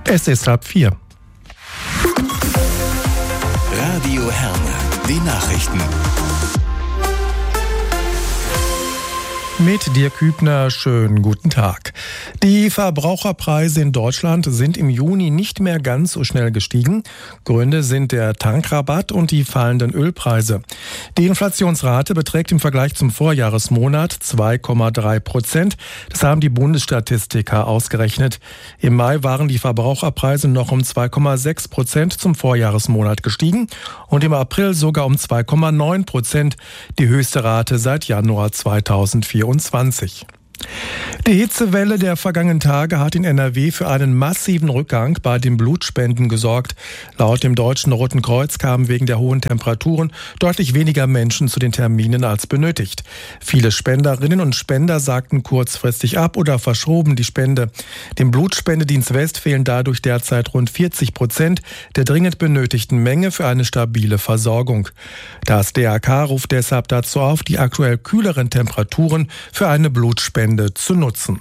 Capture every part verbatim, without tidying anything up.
Es ist halb vier. Radio Herne, die Nachrichten. Mit Dirk Hübner, schönen guten Tag. Die Verbraucherpreise in Deutschland sind im Juni nicht mehr ganz so schnell gestiegen. Gründe sind der Tankrabatt und die fallenden Ölpreise. Die Inflationsrate beträgt im Vergleich zum Vorjahresmonat zwei Komma drei Prozent. Das haben die Bundesstatistiker ausgerechnet. Im Mai waren die Verbraucherpreise noch um zwei Komma sechs Prozent zum Vorjahresmonat gestiegen und im April sogar um zwei Komma neun Prozent, die höchste Rate seit Januar zweitausendvierundzwanzig. Die Hitzewelle der vergangenen Tage hat in N R W für einen massiven Rückgang bei den Blutspenden gesorgt. Laut dem Deutschen Roten Kreuz kamen wegen der hohen Temperaturen deutlich weniger Menschen zu den Terminen als benötigt. Viele Spenderinnen und Spender sagten kurzfristig ab oder verschoben die Spende. Dem Blutspendedienst West fehlen dadurch derzeit rund vierzig Prozent der dringend benötigten Menge für eine stabile Versorgung. Das D R K ruft deshalb dazu auf, die aktuell kühleren Temperaturen für eine Blutspende zu nutzen.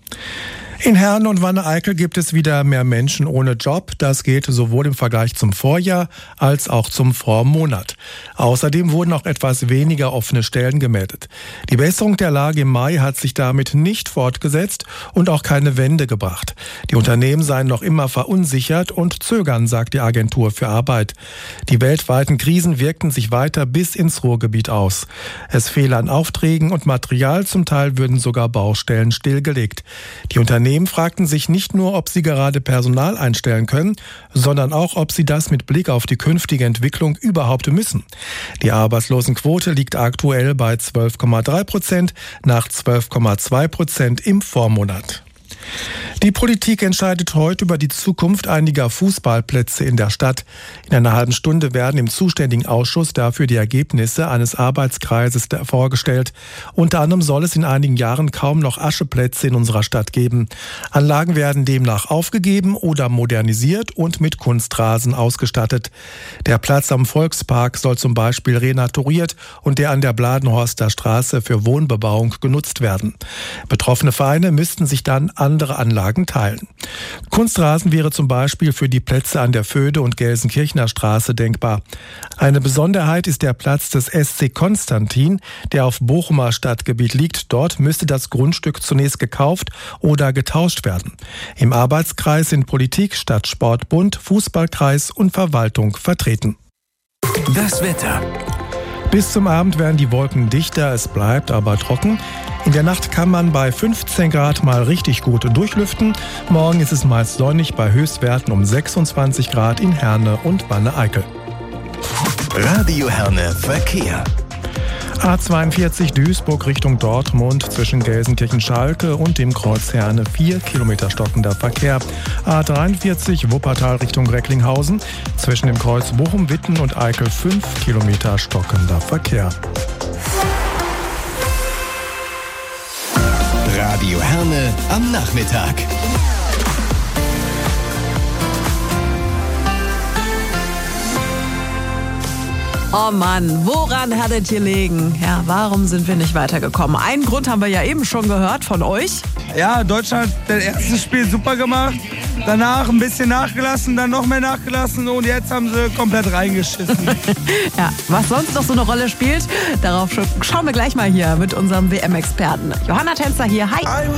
In Herne und Wanne-Eickel gibt es wieder mehr Menschen ohne Job. Das gilt sowohl im Vergleich zum Vorjahr als auch zum Vormonat. Außerdem wurden auch etwas weniger offene Stellen gemeldet. Die Besserung der Lage im Mai hat sich damit nicht fortgesetzt und auch keine Wende gebracht. Die Unternehmen seien noch immer verunsichert und zögern, sagt die Agentur für Arbeit. Die weltweiten Krisen wirkten sich weiter bis ins Ruhrgebiet aus. Es fehle an Aufträgen und Material, zum Teil würden sogar Baustellen stillgelegt. Die Unternehmen fragten sich nicht nur, ob sie gerade Personal einstellen können, sondern auch, ob sie das mit Blick auf die künftige Entwicklung überhaupt müssen. Die Arbeitslosenquote liegt aktuell bei zwölf Komma drei Prozent nach zwölf Komma zwei Prozent im Vormonat. Die Politik entscheidet heute über die Zukunft einiger Fußballplätze in der Stadt. In einer halben Stunde werden im zuständigen Ausschuss dafür die Ergebnisse eines Arbeitskreises vorgestellt. Unter anderem soll es in einigen Jahren kaum noch Ascheplätze in unserer Stadt geben. Anlagen werden demnach aufgegeben oder modernisiert und mit Kunstrasen ausgestattet. Der Platz am Volkspark soll zum Beispiel renaturiert und der an der Bladenhorster Straße für Wohnbebauung genutzt werden. Betroffene Vereine müssten sich dann andere Anlagen teilen. Kunstrasen wäre zum Beispiel für die Plätze an der Föhde- und Gelsenkirchener Straße denkbar. Eine Besonderheit ist der Platz des S C Konstantin, der auf Bochumer Stadtgebiet liegt. Dort müsste das Grundstück zunächst gekauft oder getauscht werden. Im Arbeitskreis sind Politik, Stadt, Sport, Bund, Fußballkreis und Verwaltung vertreten. Das Wetter. Bis zum Abend werden die Wolken dichter, es bleibt aber trocken. In der Nacht kann man bei fünfzehn Grad mal richtig gut durchlüften. Morgen ist es meist sonnig bei Höchstwerten um sechsundzwanzig Grad in Herne und Wanne-Eickel. Radio Herne Verkehr. A zweiundvierzig Duisburg Richtung Dortmund zwischen Gelsenkirchen-Schalke und dem Kreuz Herne vier Kilometer stockender Verkehr. A dreiundvierzig Wuppertal Richtung Recklinghausen zwischen dem Kreuz Bochum-Witten und Eickel fünf Kilometer stockender Verkehr. Radio Herne am Nachmittag. Oh Mann, woran hat es gelegen? Ja, warum sind wir nicht weitergekommen? Einen Grund haben wir ja eben schon gehört von euch. Ja, Deutschland hat das erste Spiel super gemacht. Danach ein bisschen nachgelassen, dann noch mehr nachgelassen und jetzt haben sie komplett reingeschissen. Ja, was sonst noch so eine Rolle spielt, darauf schauen wir gleich mal hier mit unserem W M-Experten. Johanna Tänzer hier, hi!